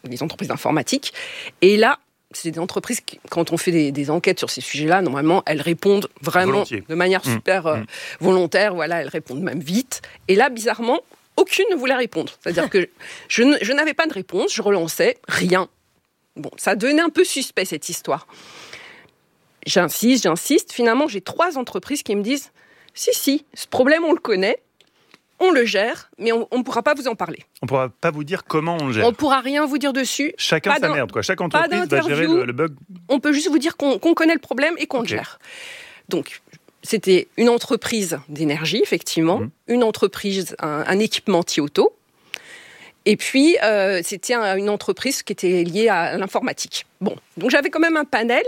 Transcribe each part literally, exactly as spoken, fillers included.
les entreprises informatiques. Et là, c'est des entreprises qui, quand on fait des, des enquêtes sur ces sujets-là, normalement, elles répondent vraiment Volontiers. de manière super euh, mmh. volontaire. Voilà, elles répondent même vite. Et là, bizarrement, aucune ne voulait répondre. C'est-à-dire que je, ne, je n'avais pas de réponse, je relançais, rien. Bon, ça devenait un peu suspect, cette histoire. J'insiste, j'insiste. Finalement, j'ai trois entreprises qui me disent « Si, si, ce problème, on le connaît. On le gère, mais on ne pourra pas vous en parler. » On ne pourra pas vous dire comment on le gère. On ne pourra rien vous dire dessus. Chacun sa merde, quoi. Chaque entreprise va gérer le, le bug. On peut juste vous dire qu'on, qu'on connaît le problème et qu'on okay. le gère. Donc, c'était une entreprise d'énergie, effectivement, mmh. une entreprise, un, un équipementier auto, et puis euh, c'était un, une entreprise qui était liée à l'informatique. Bon, donc j'avais quand même un panel,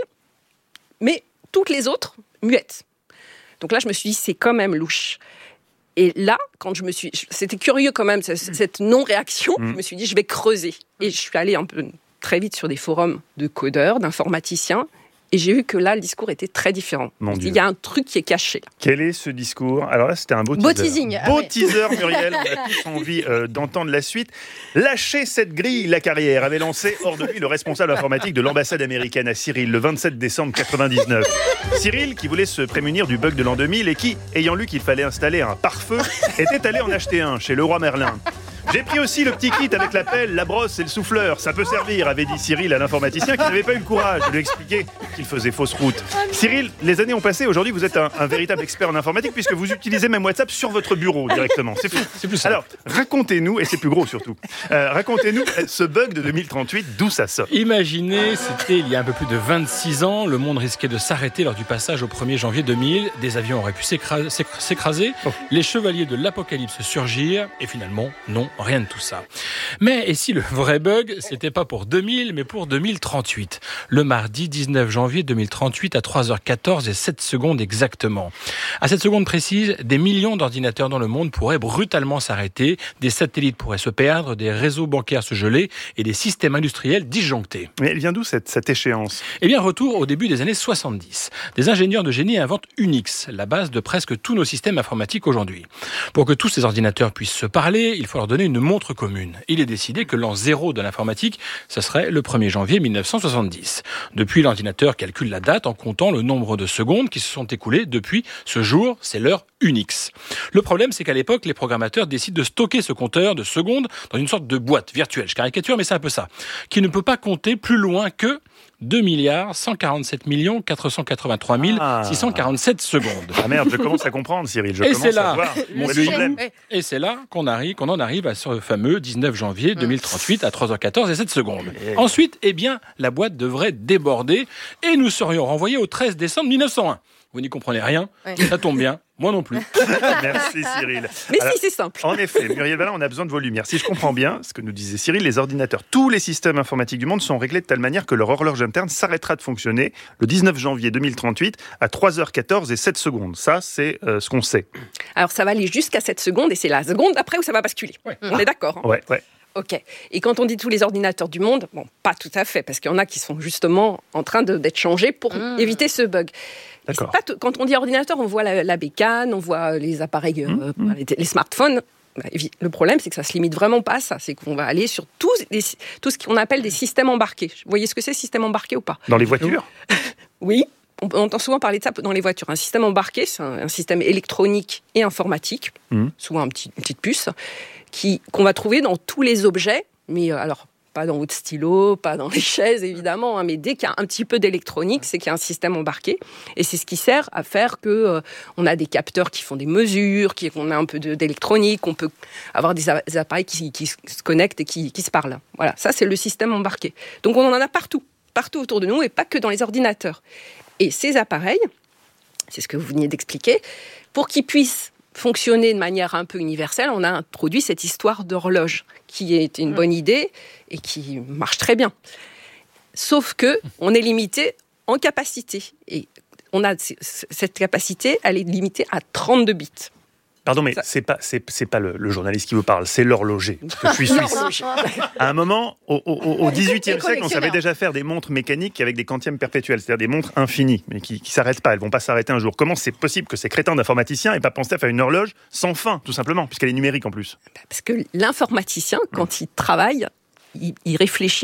mais toutes les autres, muettes. Donc là, je me suis dit, c'est quand même louche. Et là, quand je me suis... C'était curieux quand même, cette non-réaction. Mmh. Je me suis dit, je vais creuser. Et je suis allée un peu très vite sur des forums de codeurs, d'informaticiens. Et j'ai vu que là, le discours était très différent. Il y a un truc qui est caché. Quel est ce discours ? Alors là, c'était un beau, beau teaser. Teasing. Beau ah ouais. teaser, Muriel. On a tous envie euh, d'entendre la suite. Lâchez cette grille, la carrière, avait lancé hors de lui le responsable informatique de l'ambassade américaine à Cyril le vingt-sept décembre quatre-vingt-dix-neuf. Cyril, qui voulait se prémunir du bug de l'an deux mille et qui, ayant lu qu'il fallait installer un pare-feu, était allé en acheter un chez Leroy Merlin. J'ai pris aussi le petit kit avec la pelle, la brosse et le souffleur. Ça peut servir, avait dit Cyril à l'informaticien qui n'avait pas eu le courage de lui expliquer qu'il faisait fausse route. Cyril, les années ont passé. Aujourd'hui, vous êtes un, un véritable expert en informatique puisque vous utilisez même WhatsApp sur votre bureau directement. C'est fou. C'est plus simple. Alors, racontez-nous, et c'est plus gros surtout, euh, racontez-nous ce bug de deux mille trente-huit, d'où ça sort. Imaginez, c'était il y a un peu plus de vingt-six ans. Le monde risquait de s'arrêter lors du passage au premier janvier deux mille. Des avions auraient pu s'écra- s'écraser. Oh. Les chevaliers de l'apocalypse surgirent. Et finalement, non. Rien de tout ça. Mais et si le vrai bug, c'était pas pour deux mille, mais pour deux mille trente-huit. Le mardi dix-neuf janvier deux mille trente-huit à trois heures quatorze et sept secondes exactement. À cette seconde précise, des millions d'ordinateurs dans le monde pourraient brutalement s'arrêter, des satellites pourraient se perdre, des réseaux bancaires se geler et des systèmes industriels disjonctés. Mais elle vient d'où cette, cette échéance ? Eh bien, retour au début des années soixante-dix. Des ingénieurs de génie inventent Unix, la base de presque tous nos systèmes informatiques aujourd'hui. Pour que tous ces ordinateurs puissent se parler, il faut leur donner une montre commune. Il est décidé que l'an zéro de l'informatique, ce serait le premier janvier mille neuf cent soixante-dix. Depuis, l'ordinateur calcule la date en comptant le nombre de secondes qui se sont écoulées depuis ce jour, c'est l'heure Unix. Le problème, c'est qu'à l'époque, les programmateurs décident de stocker ce compteur de secondes dans une sorte de boîte virtuelle. Je caricature, mais c'est un peu ça. Qui ne peut pas compter plus loin que deux milliards cent quarante-sept millions quatre cent quatre-vingt-trois mille six cent quarante-sept secondes. Ah merde, je commence à comprendre, Cyril. Je et commence c'est là, à voir mon le problème. Et c'est là qu'on arrive, qu'on en arrive à ce fameux dix-neuf janvier deux mille trente-huit à trois heures quatorze et sept secondes. Et... Ensuite, eh bien, la boîte devrait déborder et nous serions renvoyés au treize décembre mille neuf cent un. Vous n'y comprenez rien, ouais. Ça tombe bien. Moi non plus. Merci Cyril. Mais Alors, si, c'est simple. En effet, Muriel Valin, on a besoin de vos lumières. Si je comprends bien ce que nous disait Cyril, les ordinateurs, tous les systèmes informatiques du monde sont réglés de telle manière que leur horloge interne s'arrêtera de fonctionner le dix-neuf janvier deux mille trente-huit à trois heures quatorze et sept secondes. Ça, c'est euh, ce qu'on sait. Alors, ça va aller jusqu'à sept secondes et c'est la seconde après où ça va basculer. Ouais. On est d'accord, hein ? Ouais, ouais. Ok. Et quand on dit tous les ordinateurs du monde, bon, pas tout à fait, parce qu'il y en a qui sont justement en train de, d'être changés pour mmh. éviter ce bug. D'accord. Pas t- quand on dit ordinateur, on voit la, la bécane, on voit les appareils, euh, mmh. les, les smartphones. Le problème, c'est que ça se limite vraiment pas à ça. C'est qu'on va aller sur tout, les, tout ce qu'on appelle des systèmes embarqués. Vous voyez ce que c'est, système embarqué ou pas ? Dans les voitures ? Oui. On entend souvent parler de ça dans les voitures. Un système embarqué, c'est un, un système électronique et informatique, mmh. souvent un petit, une petite puce, qui, qu'on va trouver dans tous les objets, mais euh, alors pas dans votre stylo, pas dans les chaises évidemment, hein, mais dès qu'il y a un petit peu d'électronique, c'est qu'il y a un système embarqué. Et c'est ce qui sert à faire que euh, on a des capteurs qui font des mesures, qui, qu'on a un peu de, d'électronique, on peut avoir des, a- des appareils qui, qui se connectent et qui, qui se parlent. Voilà, ça c'est le système embarqué. Donc on en a partout, partout autour de nous et pas que dans les ordinateurs. Et ces appareils, c'est ce que vous veniez d'expliquer, pour qu'ils puissent fonctionner de manière un peu universelle, on a introduit cette histoire d'horloge, qui est une bonne idée et qui marche très bien. Sauf qu'on est limité en capacité. Et on a cette capacité, elle est limitée à trente-deux bits. Pardon, mais ça... c'est pas c'est c'est pas le, le journaliste qui vous parle, c'est l'horloger. Parce que je suis suisse. À un moment, au, au, au dix-huitième siècle, on savait déjà faire des montres mécaniques avec des quantièmes perpétuels, c'est-à-dire des montres infinies, mais qui qui s'arrêtent pas. Elles vont pas s'arrêter un jour. Comment c'est possible que ces crétins d'informaticiens aient pas pensé à faire une horloge sans fin, tout simplement, puisqu'elle est numérique en plus ? Parce que l'informaticien, quand il travaille, il, il réfléchit